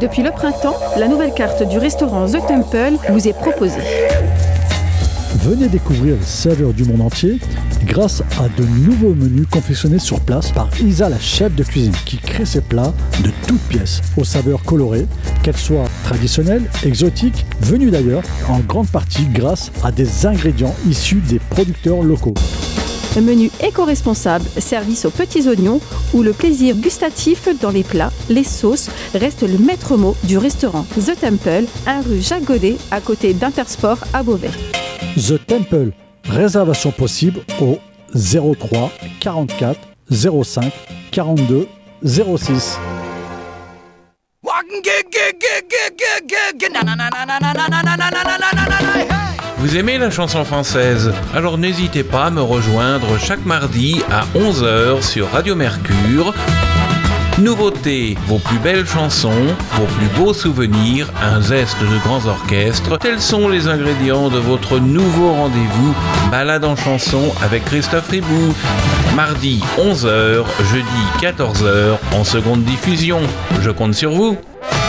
Depuis le printemps, la nouvelle carte du restaurant The Temple vous est proposée. Venez découvrir les saveurs du monde entier grâce à de nouveaux menus confectionnés sur place par Isa, la chef de cuisine, qui crée ses plats de toutes pièces, aux saveurs colorées, qu'elles soient traditionnelles, exotiques, venues d'ailleurs, en grande partie grâce à des ingrédients issus des producteurs locaux. Un menu éco-responsable, service aux petits oignons, où le plaisir gustatif dans les plats, les sauces, reste le maître mot du restaurant The Temple, 1 rue Jacques Godet, à côté d'Intersport à Beauvais. The Temple, réservation possible au 03 44 05 42 06. Vous aimez la chanson française? Alors n'hésitez pas à me rejoindre chaque mardi à 11h sur Radio Mercure. Nouveautés, vos plus belles chansons, vos plus beaux souvenirs, un zeste de grands orchestres, tels sont les ingrédients de votre nouveau rendez-vous Balade en chanson avec Christophe Ribou. Mardi 11h, jeudi 14h en seconde diffusion. Je compte sur vous.